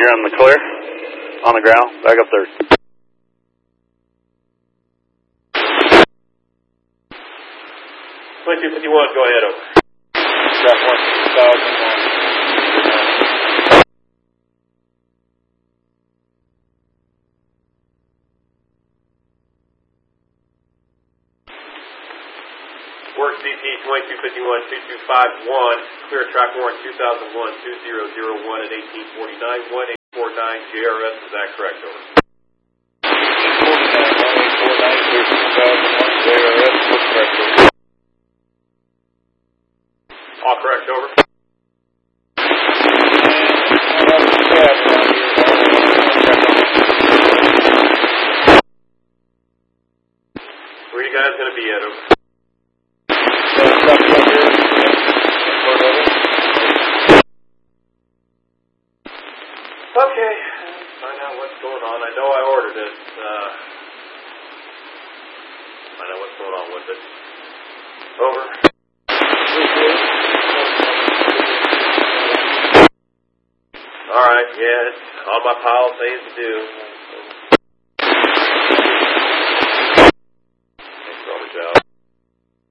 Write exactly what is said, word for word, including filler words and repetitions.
you're on the clear, on the ground, back up third. twenty-two fifty-one, go ahead, over. Track one, two thousand one. Work C P twenty-two fifty-one, two two five one, clear track warrant two thousand one, two zero zero one at eighteen forty-nine, one eight four nine, J R S, is that correct, over? All correct, over. Where are you guys going to be at, over? Okay, find out what's going on. I know I ordered it. Uh, find out what's going on with it. Over. Alright, yeah, it's on my pile of things to do.